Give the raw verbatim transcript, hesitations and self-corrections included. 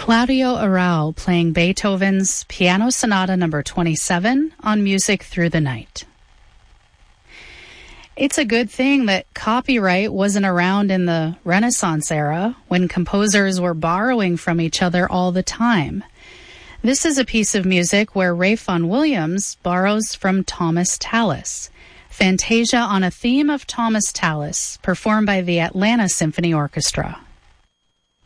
Claudio Arrau playing Beethoven's Piano Sonata number twenty-seven on Music Through the Night. It's a good thing that copyright wasn't around in the Renaissance era when composers were borrowing from each other all the time. This is a piece of music where Ralph Vaughan Williams borrows from Thomas Tallis. Fantasia on a theme of Thomas Tallis, performed by the Atlanta Symphony Orchestra.